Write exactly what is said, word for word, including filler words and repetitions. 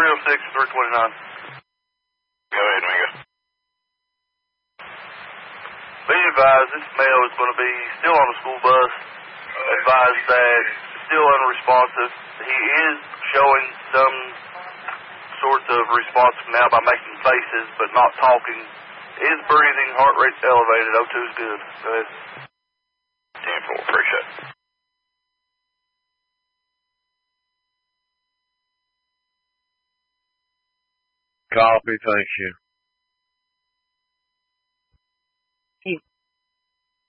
three oh six, three twenty-nine. Go ahead, Mingo. Be advised, this male is going to be still on the school bus. Advised that still unresponsive. He is showing some sorts of response now by making faces, but not talking. Is breathing, heart rate's elevated, O two is good. Go ahead. ten four, appreciate it. Copy, thank you.